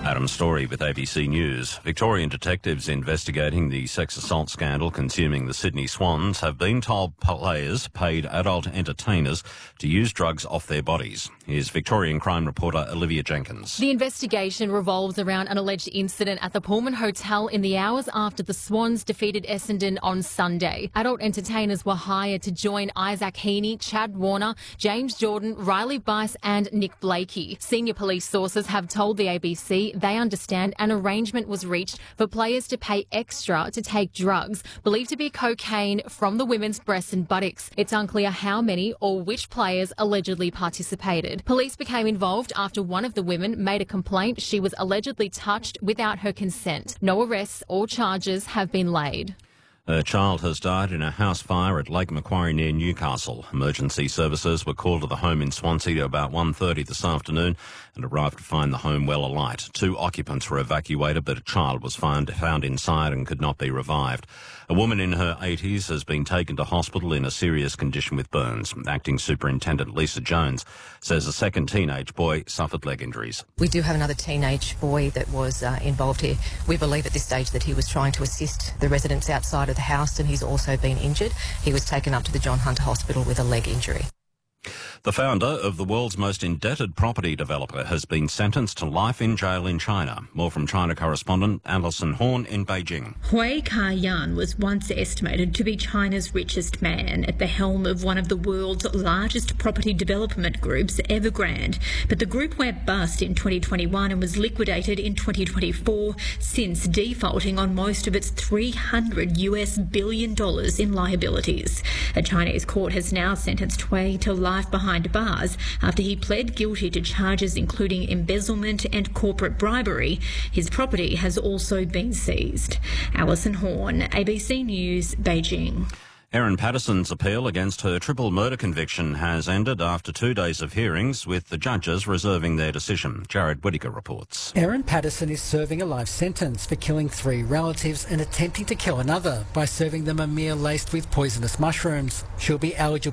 Adam Story with ABC News. Victorian detectives investigating the sex assault scandal consuming the Sydney Swans have been told players paid adult entertainers to use drugs off their bodies. Here's Victorian crime reporter Olivia Jenkins. The investigation revolves around an alleged incident at the Pullman Hotel in the hours after the Swans defeated Essendon on Sunday. Adult entertainers were hired to join Isaac Heaney, Chad Warner, James Jordan, Riley Bice and Nick Blakey. Senior police sources have told the ABC they understand an arrangement was reached for players to pay extra to take drugs believed to be cocaine from the women's breasts and buttocks. It's unclear how many or which players allegedly participated. Police became involved after one of the women made a complaint she was allegedly touched without her consent. No arrests or charges have been laid. A child has died in a house fire at Lake Macquarie near Newcastle. Emergency services were called to the home in Swansea about 1:30 this afternoon and arrived to find the home well alight. 2 occupants were evacuated, but a child was found inside and could not be revived. A woman in her 80s has been taken to hospital in a serious condition with burns. Acting Superintendent Lisa Jones says a second teenage boy suffered leg injuries. We do have another teenage boy that was involved here. We believe at this stage that he was trying to assist the residents outside of the house and he's also been injured. He was taken up to the John Hunter Hospital with a leg injury. The founder of the world's most indebted property developer has been sentenced to life in jail in China. More from China correspondent Alison Horn in Beijing. Hui Ka-yan was once estimated to be China's richest man at the helm of one of the world's largest property development groups, Evergrande. But the group went bust in 2021 and was liquidated in 2024, since defaulting on most of its $300 billion in liabilities. A Chinese court has now sentenced Hui to life behind bars after he pled guilty to charges including embezzlement and corporate bribery. His property has also been seized. Alison Horn, ABC News, Beijing. Erin Patterson's appeal against her triple murder conviction has ended after 2 days of hearings, with the judges reserving their decision. Jared Whittaker reports. Erin Patterson is serving a life sentence for killing 3 relatives and attempting to kill another by serving them a meal laced with poisonous mushrooms. She'll be eligible